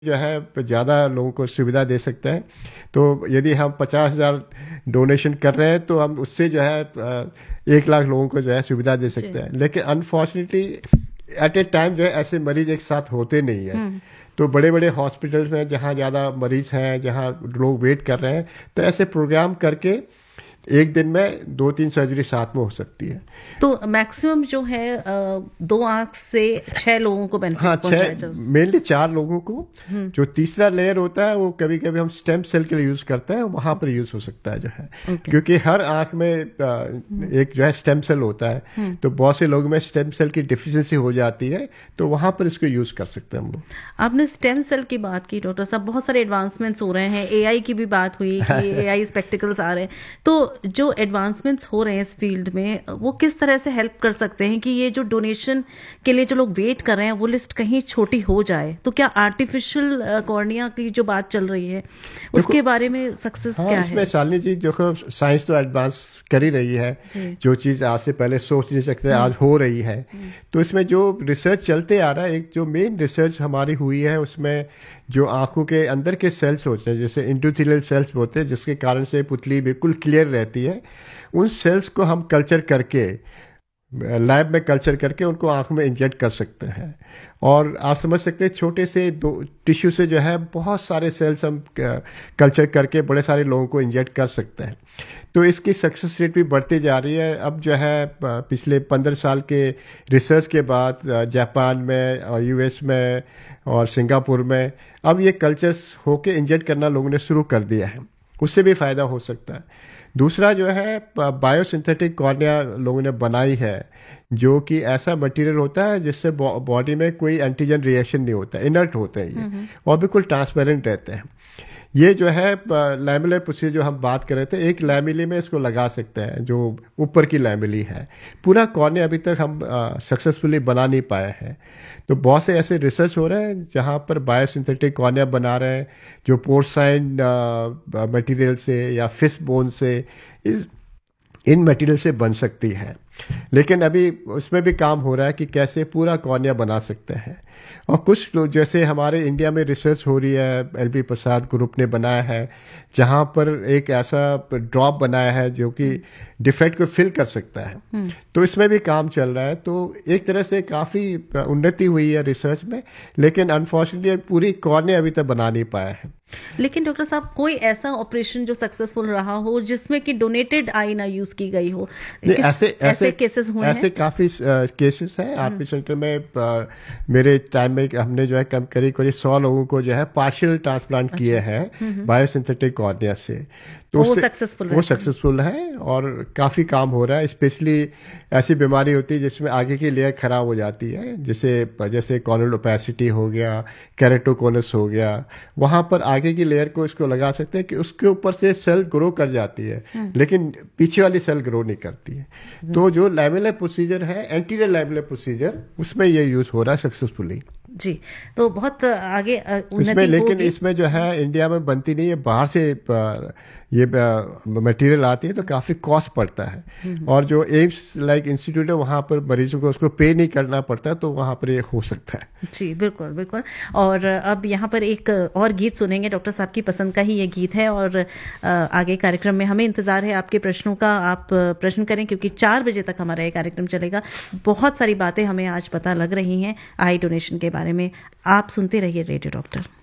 जो है ज़्यादा लोगों को सुविधा दे सकते हैं। तो यदि हम 50,000 डोनेशन कर रहे हैं तो हम उससे जो है 1 लाख लोगों को जो है सुविधा दे सकते हैं। लेकिन अनफॉर्चुनेटली एट ए टाइम जो है ऐसे मरीज एक साथ होते नहीं है। तो बड़े बड़े हॉस्पिटल्स में जहाँ ज़्यादा मरीज हैं, जहाँ लोग वेट कर रहे हैं, तो ऐसे प्रोग्राम करके एक दिन में 2-3 सर्जरी साथ में हो सकती है। तो मैक्सिमम जो है 2 आंख से 6 लोगों को बेनिफिट पहुंचाया जाए। मेनली 4 लोगों को। जो तीसरा लेयर होता है वो कभी कभी हम स्टेम सेल के लिए यूज करते हैं, वहां पर यूज हो सकता है जो है। क्योंकि हर आंख में एक जो है स्टेम सेल होता है, तो बहुत से लोगों में स्टेम सेल की डिफिशियंसी हो जाती है, तो वहां पर इसको यूज कर सकते हैं हम लोग। आपने स्टेम सेल की बात की डॉक्टर साहब, बहुत सारे एडवांसमेंट्स हो रहे हैं, एआई की भी बात हुई कि एआई स्पेक्टिकल्स आ रहे हैं। तो जो एडवांसमेंट्स हो रहे हैं इस फील्ड में, वो किस तरह से हेल्प कर सकते हैं कि ये जो डोनेशन के लिए जो लोग वेट कर रहे हैं वो लिस्ट कहीं छोटी हो जाए? तो क्या आर्टिफिशियल कॉर्निया की जो बात चल रही है उसके बारे में सक्सेस क्या है? इसमें शालिनी जी देखो, साइंस तो एडवांस कर ही रही है। जो चीज आज से पहले सोच नहीं सकते आज हो रही है। तो इसमें जो रिसर्च चलते आ रहा है, एक जो मेन रिसर्च हमारी हुई है उसमें जो आंखों के अंदर के सेल्स होते हैं, जैसे एंडोथेलियल सेल्स होते हैं, जिसके कारण से पुतली बिल्कुल क्लियर रहती है, उन सेल्स को हम कल्चर करके लैब में कल्चर करके उनको आंख में इंजेक्ट कर सकते हैं। और आप समझ सकते हैं छोटे से टिश्यू से जो है बहुत सारे सेल्स हम कल्चर करके बड़े सारे लोगों को इंजेक्ट कर सकते हैं। तो इसकी सक्सेस रेट भी बढ़ती जा रही है। अब जो है पिछले 15 साल के रिसर्च के बाद जापान में और यूएस में और सिंगापुर में अब ये कल्चर्स होके इंजेक्ट करना लोगों ने शुरू कर दिया है, उससे भी फ़ायदा हो सकता है। दूसरा जो है बायोसिंथेटिक कॉर्निया लोगों ने बनाई है, जो कि ऐसा मटेरियल होता है जिससे बॉडी में कोई एंटीजन रिएक्शन नहीं होता, इनर्ट होते हैं ये और बिल्कुल ट्रांसपेरेंट रहते हैं। ये जो है लैमिलर प्रोसीजर जो हम बात कर रहे थे, एक लैमिली में इसको लगा सकते हैं जो ऊपर की लैमिली है। पूरा कॉर्निया अभी तक हम सक्सेसफुली बना नहीं पाए हैं। तो बहुत से ऐसे रिसर्च हो रहे हैं जहाँ पर बायोसिंथेटिक कॉर्निया बना रहे हैं, जो पोर्साइन मटेरियल से या फिश बोन से इन मटेरियल से बन सकती है। लेकिन अभी उसमें भी काम हो रहा है कि कैसे पूरा कॉर्निया बना सकते हैं। और कुछ लोग जैसे हमारे इंडिया में रिसर्च हो रही है, एलबी प्रसाद ग्रुप ने बनाया है, जहाँ पर एक ऐसा ड्रॉप बनाया है जो कि डिफेक्ट को फिल कर सकता है। तो इसमें भी काम चल रहा है। तो एक तरह से काफ़ी उन्नति हुई है रिसर्च में, लेकिन अनफॉर्चुनेटली पूरी कॉर्निया अभी तक बना नहीं पाया है। लेकिन डॉक्टर साहब, कोई ऐसा ऑपरेशन जो सक्सेसफुल रहा हो जिसमें कि डोनेटेड आई ना यूज की गई हो? ऐसे केसेस हुए हैं? ऐसे काफी केसेस हैं आर्मी सेंटर में। मेरे टाइम में हमने जो है करीब 100 लोगों को जो है पार्शियल ट्रांसप्लांट किए हैं बायोसिंथेटिक कॉर्निया से। तो वो सक्सेसफुल है और काफ़ी काम हो रहा है। स्पेशली ऐसी बीमारी होती है जिसमें आगे की लेयर खराब हो जाती है, जैसे कॉर्नियल ओपेसिटी हो गया, केरेटोकोनस हो गया, वहाँ पर आगे की लेयर को इसको लगा सकते हैं कि उसके ऊपर से सेल ग्रो कर जाती है, लेकिन पीछे वाली सेल ग्रो नहीं करती है। तो जो लैमिलर प्रोसीजर है, एंटीरियर लैमिलर प्रोसीजर, उसमें ये यूज हो रहा है सक्सेसफुली। जी, तो बहुत आगे इसमें, लेकिन इसमें जो है इंडिया में बनती नहीं है, बाहर से ये मटेरियल आती है, तो काफ़ी कॉस्ट पड़ता है। और जो एम्स लाइक इंस्टीट्यूट है वहाँ पर मरीजों को उसको पे नहीं करना पड़ता, तो वहाँ पर ये हो सकता है। जी बिल्कुल बिल्कुल। और अब यहाँ पर एक और गीत सुनेंगे, डॉक्टर साहब की पसंद का ही ये गीत है। और आगे कार्यक्रम में हमें इंतज़ार है आपके प्रश्नों का। आप प्रश्न करें क्योंकि 4 बजे तक हमारा ये कार्यक्रम चलेगा। बहुत सारी बातें हमें आज पता लग रही हैं आई डोनेशन के बारे में। आप सुनते रहिए रेडियो डॉक्टर।